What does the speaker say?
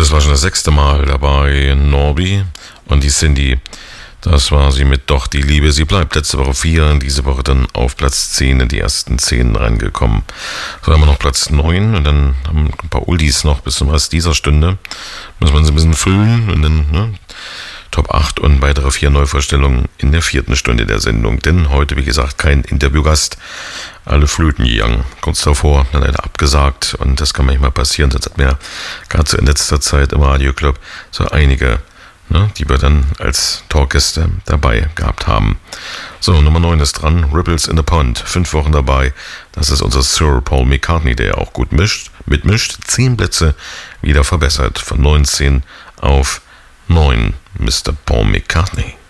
das war schon das 6. Mal dabei, Norby und die Cindy. Das war sie mit Doch die Liebe, sie bleibt. Letzte Woche 4, diese Woche dann auf Platz 10 in die ersten 10 reingekommen. So haben wir noch Platz 9 und dann haben ein paar Oldies noch bis zum Rest dieser Stunde. Muss man sie ein bisschen füllen und dann Top 8 und weitere 4 Neuvorstellungen in der 4. Stunde der Sendung. Denn heute, wie gesagt, kein Interviewgast. Alle Flötenjungen kurz davor, dann leider abgesagt. Und das kann manchmal passieren. Das hat mir gerade so in letzter Zeit im Radioclub so einige, die wir dann als Talkgäste dabei gehabt haben. So, Nummer 9 ist dran. Ripples in the Pond. 5 Wochen dabei. Das ist unser Sir Paul McCartney, der auch gut mitmischt. 10 Plätze wieder verbessert. Von 19 auf 9. Mr. Paul McCartney.